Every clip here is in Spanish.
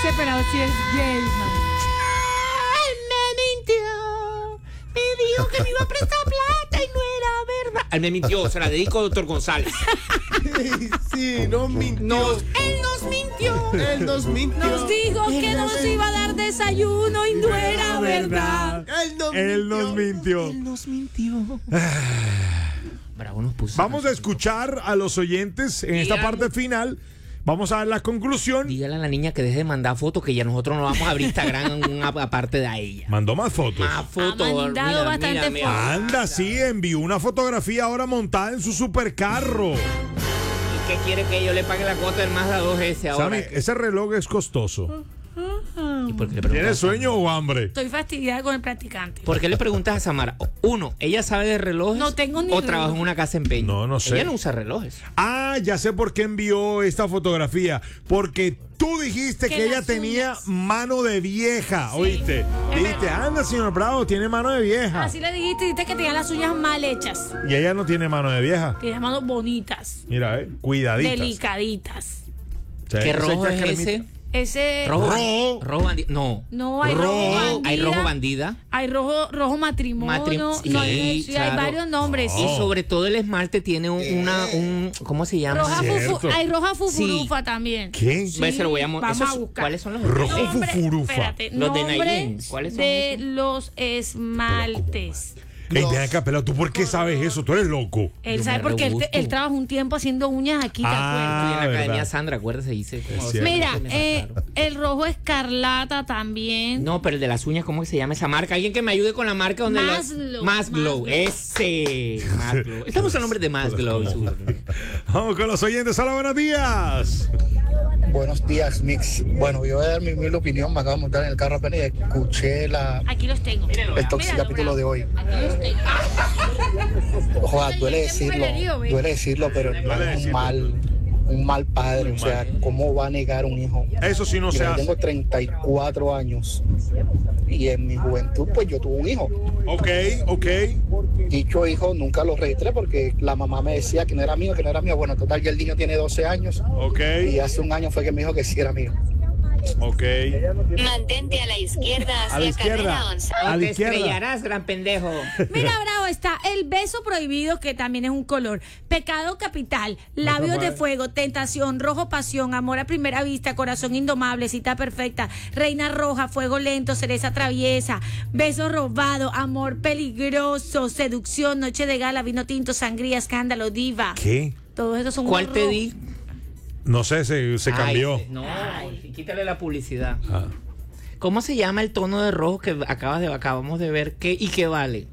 ese pelado sí es gay, man. Ay, me mintió. Me dijo que me iba a prestar plata y no era verdad. Él me mintió, se la dedico a doctor González. Sí, nos mintió. No. Él nos mintió. Él nos mintió. Nos dijo que nos iba a dar desayuno y no era verdad. Él nos mintió. Él nos mintió. Bravo nos puso. Vamos a escuchar a los oyentes en esta parte final. Vamos a ver la conclusión. Dígale a la niña que deje de mandar fotos, que ya nosotros no vamos a abrir Instagram aparte de a ella. Mandó más fotos. Más fotos. Ha mandado bastante fotos. Anda, sí, envió una fotografía ahora montada en su supercarro. ¿Y qué quiere que yo le pague la cuota del Mazda 2S ahora? Sammy, ese reloj es costoso. ¿Y por qué le preguntas? ¿Tienes sueño o hambre? Estoy fastidiada con el practicante. ¿Por qué le preguntas a Samara? Uno, ¿ella sabe de relojes? No tengo ni ¿O reloj. trabaja en una casa de empeño? No sé. Ella no usa relojes. Ah, ya sé por qué envió esta fotografía. Porque tú dijiste que ella las tenía uñas. mano de vieja, Sí, ¿oíste? es Dijiste, verdad. anda, señor Bravo, tiene mano de vieja. Así le dijiste que tenía las uñas mal hechas. Y ella no tiene mano de vieja. Tiene manos bonitas, Mira, cuidaditas. delicaditas. Sí, ¿Qué esa rojo ya es cremita. ese? Ese Rojo. Rojo bandida. No. no hay Rojo. rojo bandida. Hay rojo bandida. Hay rojo matrimonio. Sí, no, hay claro. varios nombres. Y sobre todo el esmalte tiene un ¿cómo se llama? Roja Cierto. hay roja fufurufa también. ¿Qué? Sí, Ve, se lo voy a vamos esos- a buscar. ¿Cuáles son los Rojo Nombre- fufurufa. Espérate, Los de nombre Nailin. ¿Cuáles son de esos? los esmaltes. Ey, ven acá, pelado, ¿tú por qué sabes eso? Tú eres loco. Él Yo sabe me porque regusto. él trabajó un tiempo haciendo uñas aquí, ¿te Ah, acuerdas? Estoy en la Academia verdad. Sandra, acuérdese, hice como Es cierto. Mira, me sacaron. el rojo escarlata también. No, pero el de las uñas, ¿cómo que se llama esa marca? Alguien que me ayude con la marca donde Maslow. Maslow, ese. Maslow. Estamos al nombre de Maslow. seguro. Vamos con los oyentes. Hola, buenos días. Buenos días, Mix. Bueno, yo voy a dar mi humilde opinión. Me acabo de montar en el carro apenas y escuché Aquí los tengo. el toxic capítulo de hoy. Aquí los tengo. Joder, duele Ese mujerío, ¿ves? decirlo, pero el man es un mal padre. O sea, ¿cómo va a negar un hijo? Eso sí no se Mira, yo hace. tengo 34 años y en mi juventud, pues yo tuve un hijo. Ok. Dicho hijo, nunca lo registré porque la mamá me decía que no era mío, que no era mío. Bueno, total, ya el niño tiene 12 años Ok. y hace un año fue que me dijo que sí era mío. Ok. Mantente a la izquierda hacia A la izquierda. carrera 11. A la Te izquierda. estrellarás, gran pendejo. Mira, Bravo, está el beso prohibido, que también es un color. Pecado capital, labios de fuego, tentación, rojo pasión, amor a primera vista, corazón indomable, cita perfecta, reina roja, fuego lento, cereza traviesa, beso robado, amor peligroso, seducción, noche de gala, vino tinto, sangría, escándalo, diva. ¿Qué? Todos esos son ¿Cuál te rojos. di? No sé, se cambió. Ay, no, quítale la publicidad. Ah. ¿Cómo se llama el tono de rojo que acabamos de ver? ¿Qué y qué vale?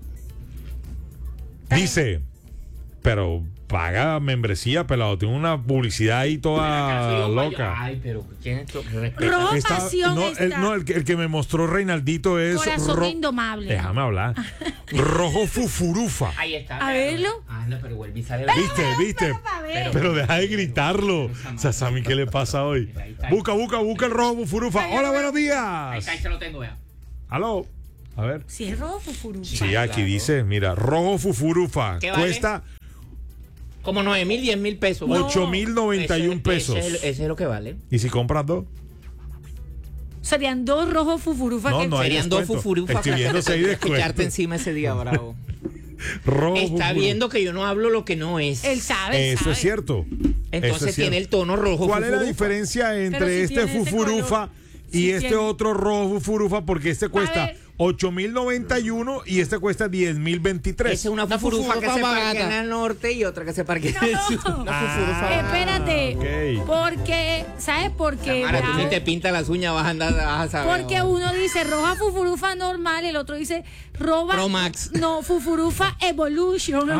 Dice, pero paga membresía, pelado. Tiene una publicidad ahí toda loca. Ay, pero ¿quién es respeta? Rojo Está- pasión no, está. el que me mostró Reinaldito es Corazón indomable. Déjame hablar. Rojo fufurufa. Ahí está. A verlo. Ah, no, pero vuelve y sale. ¿Viste? pa' ver. Pero deja de gritarlo. O sea, Sammy, ¿qué le pasa hoy? Busca el rojo fufurufa. Hola, buenos Ahí días. está, ahí se lo tengo, vea. Aló. A ver. Si es rojo fufurufa. Sí, aquí dice, mira, rojo fufurufa. ¿Qué vale? Cuesta Como 9,000, 10,000 pesos. Bueno, 8,091 pesos. Ese es lo que vale. ¿Y si compras dos? Serían dos rojos fufurufa No, que no hay Serían dos descuento. fufurufas. Estoy viendo si hay descuento. Echarte encima ese día, Bravo. Rojo Está fufurufa. viendo que yo no hablo lo que no es. él sabe. Eso sabe. es cierto. Entonces Eso es tiene cierto. el tono rojo. ¿Cuál es la fufurufa. diferencia entre Pero si este tiene ese fufurufa color. y Si este tiene. otro rojo fufurufa? Porque este cuesta ver. 8,091 y este cuesta 10,023. Esa es una fufurufa que se parquea en barata. el norte y otra que se parquea en el No. sur. Espérate. ok. Porque, ¿sabes por qué? Samara, tú Bravo? ni te pintas las uñas, vas a andar, vas a saber. Porque uno dice roja fufurufa normal, el otro dice roba. Pro Max. No, fufurufa evolution.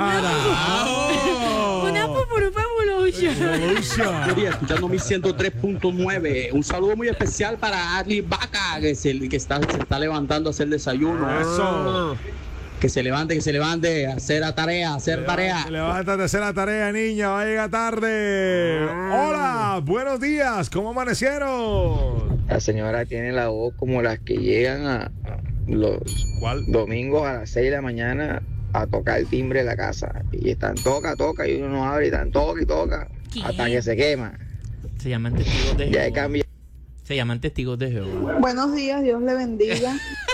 Una fufurufa evolution. Evolution. Escuchando mi 103.9. Un saludo muy especial para Adli Vaca, que se está levantando a hacer desayuno. Eso. Que se levante, a hacer la tarea, hacer tarea. Levántate a hacer la tarea, niña. Va a llegar tarde. Hola, buenos días. ¿Cómo amanecieron? La señora tiene la voz como las que llegan a los ¿Cuál? domingos a las 6 de la mañana a tocar el timbre de la casa. Y están toca y uno no abre y están toca y toca ¿Qué? hasta que se quema. Se llaman testigos de Ya he Jehová. cambiado. Se llaman testigos de Jehová. Buenos días, Dios le bendiga.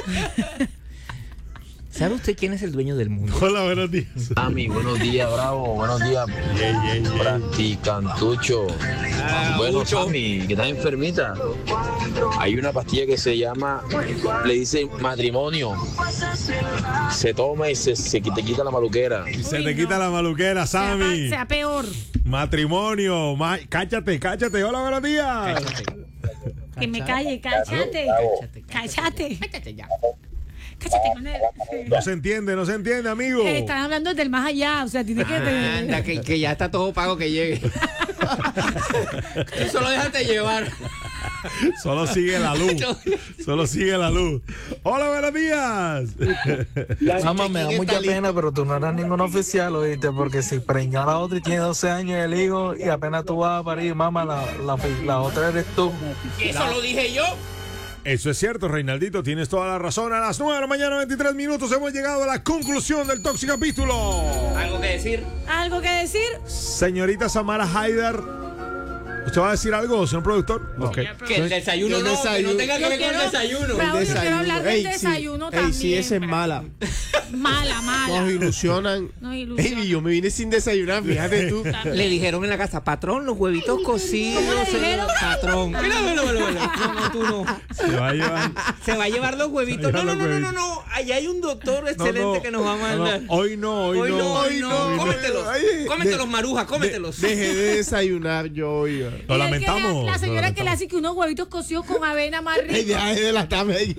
¿Sabe usted quién es el dueño del mundo? Hola, buenos días. Ami, buenos días, Bravo, buenos días, practicantucho. Bueno, Ami, que estás enfermita. Hay una pastilla que se llama, le dicen matrimonio. Se toma y se te quita la maluquera. Y se te quita la maluquera, Sammy. Sea peor. Matrimonio. Cáchate. Hola, buenos días. Que me calle, cállate. Cállate. Cállate ya. Cállate con él. No se entiende, amigo. Están hablando del más allá, o sea, tiene que... Anda, que ya está todo pago que llegue. Tú solo déjate llevar. Solo sigue la luz. Hola, buenos días. Mamá, me da mucha pena, pero tú no eras ningún oficial, oíste, porque si preñó a la otra y tiene 12 años el hijo y apenas tú vas a parir, mamá, la otra eres tú. Eso lo dije yo. Eso es cierto, Reinaldito, tienes toda la razón. A las 9 de la mañana, 23 minutos, hemos llegado a la conclusión del tóxico capítulo. ¿Algo que decir? ¿Algo que decir? Señorita Samara Haidar, ¿usted va a decir algo, señor productor? No. Okay. Que el desayuno no, que no tenga que ver con el desayuno. Bravo, yo quiero hablar del desayuno también. Sí, esa es mala. Mala. Nos ilusionan. Ey, yo me vine sin desayunar, fíjate tú. Le dijeron en la casa, patrón, los huevitos cocidos. ¿Cómo le dijeron? Patrón. No, tú no. Se va a llevar los huevitos. No. Allá hay un doctor excelente que nos va a mandar. Hoy no. Cómetelos, Maruja, cómetelos. Dejé de desayunar yo hoy. Lo lamentamos. La señora que le hace que unos huevitos cocidos con avena más rico. Ya es de la tarde ahí.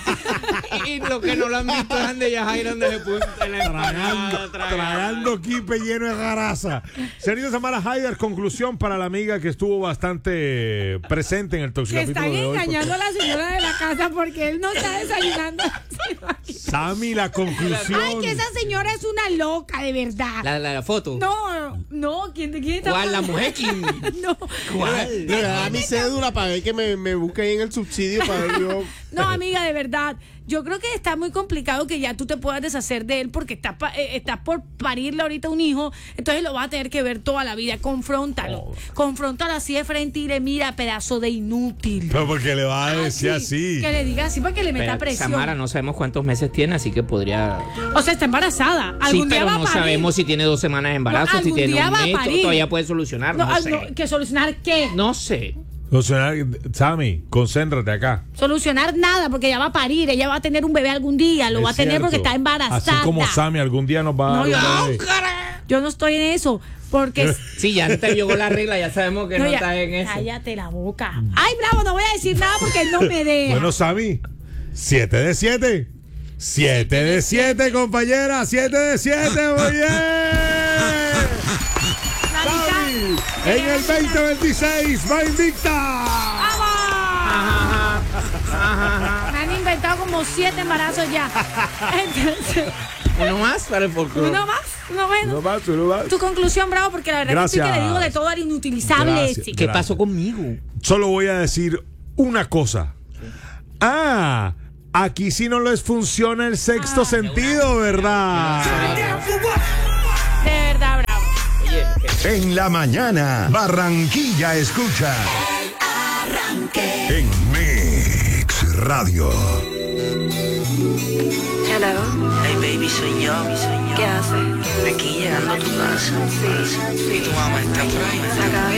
Y lo que no lo han visto es de Yajaira, donde se puso en la tragando kipe lleno de grasa. Señorita Samara Haidar, conclusión para la amiga que estuvo bastante presente en el tóxico capítulo de hoy. Que están engañando a la señora de la casa porque él no está desayunando. Sammy, la conclusión. Ay, que esa señora es una loca, de verdad. La foto. No, ¿quién está? ¿Cuál? ¿La mujer? No. ¿Cuál? Le da mi cédula para ver que me busque ahí en el subsidio para ver yo. No, amiga, de verdad. Yo creo que está muy complicado que ya tú te puedas deshacer de él porque estás por parirle ahorita un hijo, entonces lo vas a tener que ver toda la vida. Confróntalo así de frente y dile, mira, pedazo de inútil. Pero porque le va a decir así. Que le diga así para que le meta presión. Samara, no sabemos cuántos meses tiene, así que podría... O sea, está embarazada. Algún día va a parir. No sabemos si tiene 2 semanas de embarazo, si tiene un mes, todavía puede solucionar, no sé. ¿Que solucionar qué? No sé. Sammy, concéntrate acá. Solucionar nada, porque ella va a parir, ella va a tener un bebé algún día, lo va a tener porque está embarazada. Así como Sammy algún día nos va a dar un bebé. Yo no estoy en eso, porque... Sí, ya te llegó la regla, ya sabemos que no estás en eso. Cállate la boca. Ay, Bravo, no voy a decir nada porque él no me deja. Bueno, Sammy, 7 de 7. 7 de 7, compañera, 7 de 7, muy bien. Sammy, en el 2026 va invicta. ¡Vamos! Me han inventado como 7 embarazos ya. Entonces, uno más para el folclore. Uno más. Tu conclusión, Bravo, porque la verdad es que le digo de todo al inutilizable. ¿Qué pasó conmigo? Solo voy a decir una cosa. Aquí sí no les funciona el sexto sentido, ¿verdad? De verdad, Bravo. En la mañana, Barranquilla escucha El Arranque en Mix Radio. Hello. Hey baby, soy yo. ¿Qué haces? Aquí llegando a tu casa. Sí. ¿Y tu mamá está por ahí?